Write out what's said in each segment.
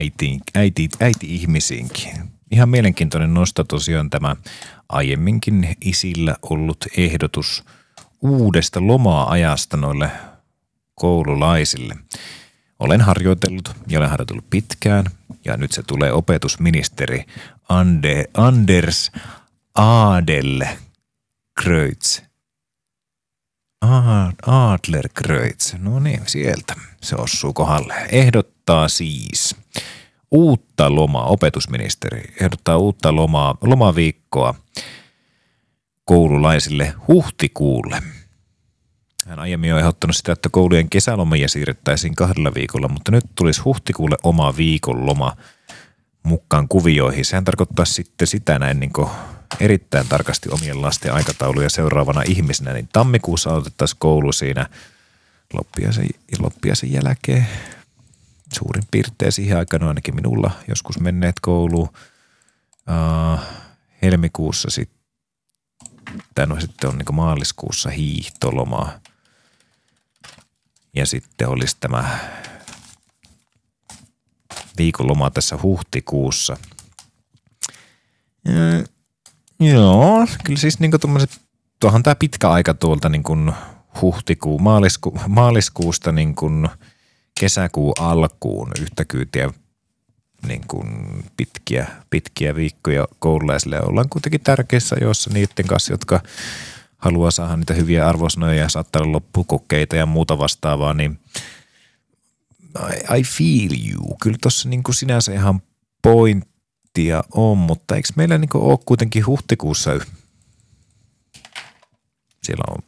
äiti-ihmisiinkin. Ihan mielenkiintoinen nosto tosiaan tämä aiemminkin isillä ollut ehdotus uudesta loma-ajasta noille koululaisille. Olen harjoitellut pitkään ja nyt se tulee opetusministeri Anders Adlercreutz. Adlercreutz, no niin, sieltä se osuu kohdalle. Ehdottaa siis uutta lomaa, opetusministeri ehdottaa uutta lomaviikkoa koululaisille huhtikuulle. Hän aiemmin on ehdottanut sitä, että koulujen kesälomia siirrettäisiin 2 viikolla, mutta nyt tulisi huhtikuulle oma viikonloma mukaan kuvioihin. Sehän tarkoittaa sitten sitä näin niin kuin erittäin tarkasti omien lasten aikatauluja seuraavana ihmisenä, niin tammikuussa aloitettaisiin koulu siinä loppiaisen jälkeen. Suurin piirtein siihen aikaan ainakin minulla joskus menneet kouluun. Helmikuussa sitten on niin kuin maaliskuussa hiihtoloma. Ja sitten olisi tämä viikonloma tässä huhtikuussa. Joo, kyllä siis niin kuin tuohan tämä pitkä aika tuolta niin kuin maaliskuusta niin kuin kesäkuun alkuun yhtä kyytiä niin kuin pitkiä viikkoja koululaisille. Ollaan kuitenkin tärkeissä ajoissa niiden kanssa, jotka haluaa saada niitä hyviä arvosanoja ja saattaa olla loppukokeita ja muuta vastaavaa, niin I feel you. Kyllä tuossa niin kuin sinänsä ihan pointtia on, mutta eikö meillä niin kuin ole kuitenkin huhtikuussa, siellä on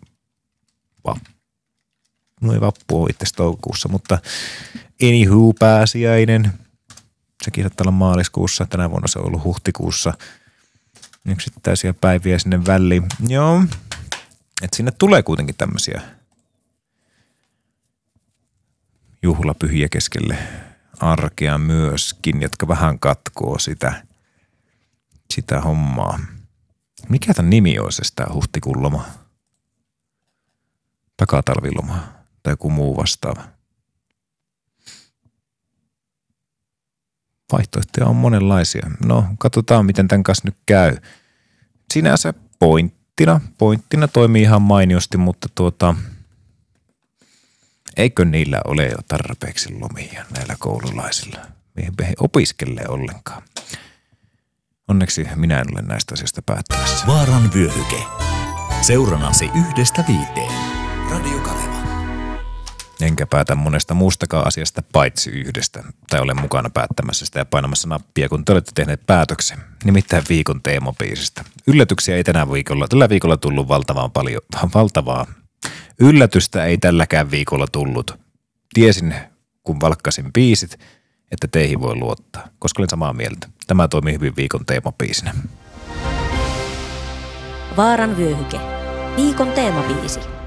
ei vappu ole itse toukokuussa, mutta anywho pääsiäinen. Sekin saattaa olla maaliskuussa, tänä vuonna se on ollut huhtikuussa. Yksittäisiä päiviä sinne väliin. Joo, että sinne tulee kuitenkin tämmöisiä juhlapyhiä keskelle arkea myöskin, jotka vähän katkoo sitä hommaa. Mikä tämän nimi olisi sitä huhtikuun loma? Takatalviloma tai joku muu vastaava. Vaihtoehtoja on monenlaisia. No, katsotaan miten tämän kanssa nyt käy. Sinänsä pointtina toimii ihan mainiosti, mutta eikö niillä ole jo tarpeeksi lomia näillä koululaisilla? Me ei opiskele ollenkaan. Onneksi minä en ole näistä asioista päättämässä. Vaaran vyöhyke. Seurannasi 1-5. Radio Kaleva. Enkä päätä monesta muustakaan asiasta paitsi yhdestä, tai olen mukana päättämässä sitä ja painamassa nappia, kun te olette tehneet päätöksen. Nimittäin viikon teemabiisistä. Yllätyksiä ei tällä viikolla tullut valtavaa. Yllätystä ei tälläkään viikolla tullut. Tiesin, kun valkkasin biisit, että teihin voi luottaa, koska olen samaa mieltä. Tämä toimii hyvin viikon teemabiisinä. Vaaran vyöhyke. Viikon teemabiisi.